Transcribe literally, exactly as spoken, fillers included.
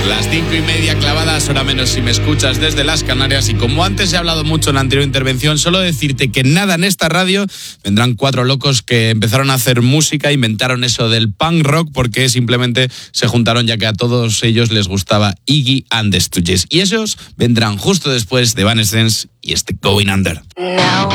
Las cinco y media clavadas, hora menos si me escuchas desde las Canarias. Y como antes he hablado mucho en la anterior intervención, solo decirte que nada en esta radio vendrán cuatro locos que empezaron a hacer música, inventaron eso del punk rock porque simplemente se juntaron ya que a todos ellos les gustaba Iggy and the Stooges. Y esos vendrán justo después de Evanescence y este Going Under. Now